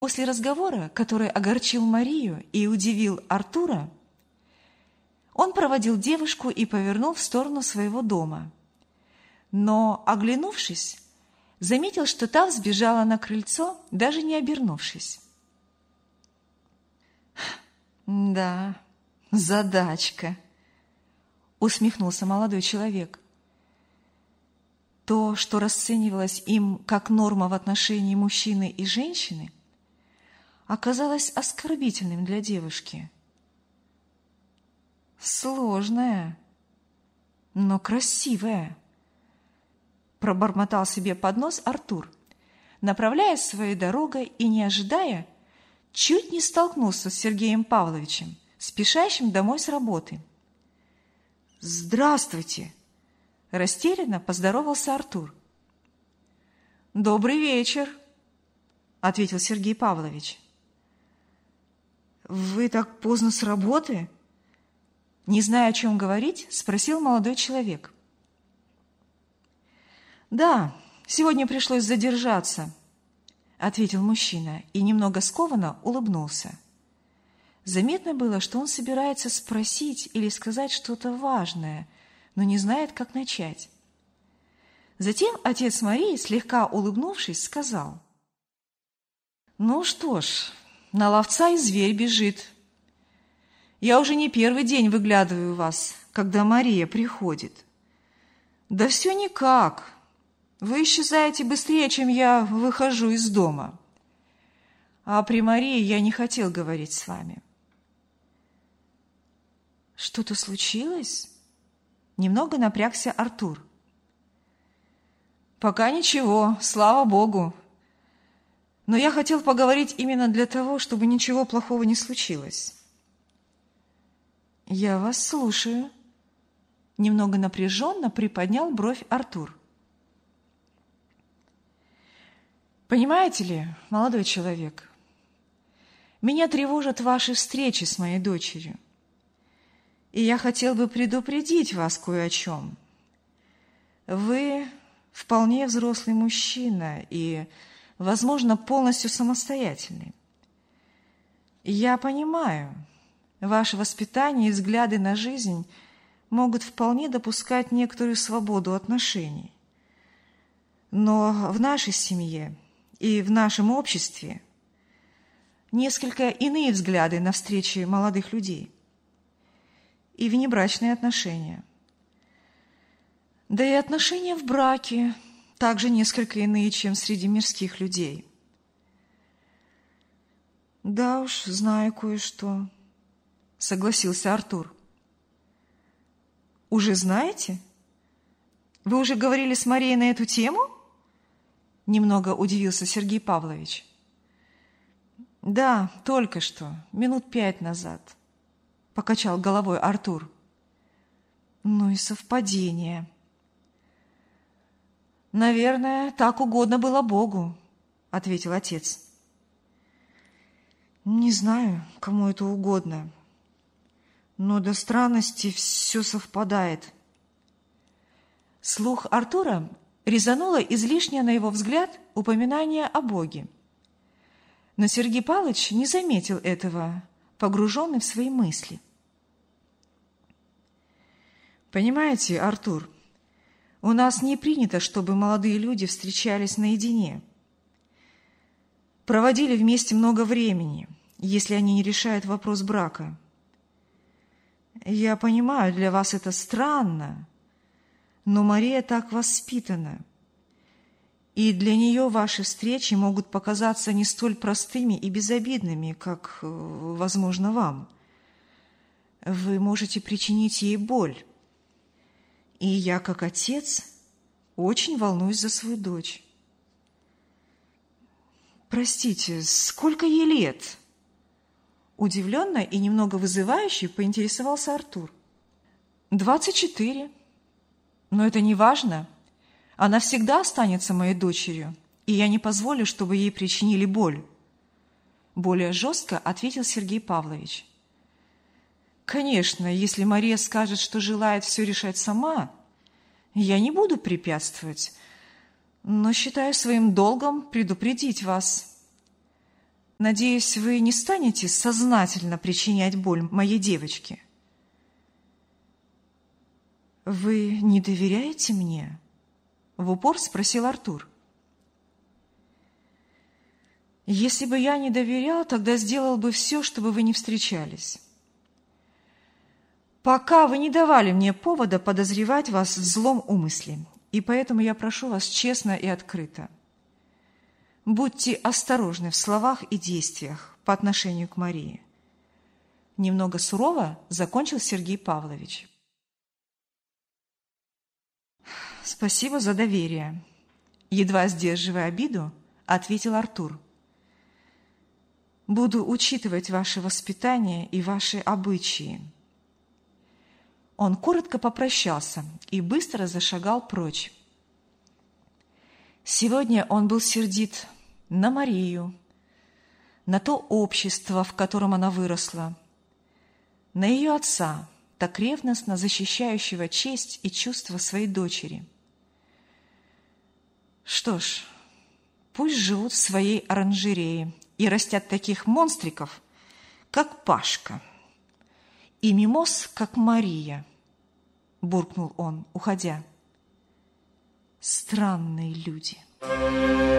После разговора, который огорчил Марию и удивил Артура, он проводил девушку и повернул в сторону своего дома. Но, оглянувшись, заметил, что та взбежала на крыльцо, даже не обернувшись. «Да, задачка», — усмехнулся молодой человек. То, что расценивалось им как норма в отношении мужчины и женщины, оказалось оскорбительным для девушки. «Сложная, но красивая», — пробормотал себе под нос Артур, направляясь своей дорогой и, не ожидая, чуть не столкнулся с Сергеем Павловичем, спешащим домой с работы. «Здравствуйте!» — растерянно поздоровался Артур. «Добрый вечер!» — ответил Сергей Павлович. «Вы так поздно с работы?» Не зная, о чем говорить, спросил молодой человек. «Да, сегодня пришлось задержаться», — ответил мужчина и немного скованно улыбнулся. Заметно было, что он собирается спросить или сказать что-то важное, но не знает, как начать. Затем отец Марии, слегка улыбнувшись, сказал: «Ну что ж, на ловца и зверь бежит. Я уже не первый день выглядываю вас, когда Мария приходит. Да все никак. Вы исчезаете быстрее, чем я выхожу из дома. А при Марии я не хотел говорить с вами». «Что-то случилось?» Немного напрягся Артур. «Пока ничего, слава Богу. Но я хотел поговорить именно для того, чтобы ничего плохого не случилось». «Я вас слушаю», — немного напряженно приподнял бровь Артур. «Понимаете ли, молодой человек, меня тревожат ваши встречи с моей дочерью, и я хотел бы предупредить вас кое о чем. Вы вполне взрослый мужчина и, возможно, полностью самостоятельный. Я понимаю, ваше воспитание и взгляды на жизнь могут вполне допускать некоторую свободу отношений. Но в нашей семье и в нашем обществе несколько иные взгляды на встречи молодых людей и внебрачные отношения. Да и отношения в браке также несколько иные, чем среди мирских людей». «Да уж, знаю кое-что», — согласился Артур. «Уже знаете? Вы уже говорили с Марией на эту тему?» Немного удивился Сергей Павлович. «Да, только что, минут 5 назад», — покачал головой Артур. «Ну и совпадение». «Наверное, так угодно было Богу», — ответил отец. «Не знаю, кому это угодно, но до странности все совпадает». Слух Артура резануло излишнее, на его взгляд, упоминание о Боге. Но Сергей Павлович не заметил этого, погруженный в свои мысли. «Понимаете, Артур, у нас не принято, чтобы молодые люди встречались наедине. Проводили вместе много времени, если они не решают вопрос брака. Я понимаю, для вас это странно, но Мария так воспитана, и для нее ваши встречи могут показаться не столь простыми и безобидными, как, возможно, вам. Вы можете причинить ей боль. И я, как отец, очень волнуюсь за свою дочь». «Простите, сколько ей лет?» Удивленно и немного вызывающе поинтересовался Артур. 24. Но это не важно. Она всегда останется моей дочерью, и я не позволю, чтобы ей причинили боль», — более жестко ответил Сергей Павлович. «Конечно, если Мария скажет, что желает все решать сама, я не буду препятствовать, но считаю своим долгом предупредить вас. Надеюсь, вы не станете сознательно причинять боль моей девочке. «Вы не доверяете мне?» — в упор спросил Артур. «Если бы я не доверял, тогда сделал бы все, чтобы вы не встречались. Пока вы не давали мне повода подозревать вас в злом умысле, и поэтому я прошу вас честно и открыто. Будьте осторожны в словах и действиях по отношению к Марии». Немного сурово закончил Сергей Павлович. «Спасибо за доверие», — едва сдерживая обиду, ответил Артур. «Буду учитывать ваше воспитание и ваши обычаи». Он коротко попрощался и быстро зашагал прочь. Сегодня он был сердит на Марию, на то общество, в котором она выросла, на ее отца, так ревностно защищающего честь и чувства своей дочери. Что ж, пусть живут в своей оранжерее и растят таких монстриков, как Пашка, и мимоз, как Мария, буркнул он, уходя. Странные люди.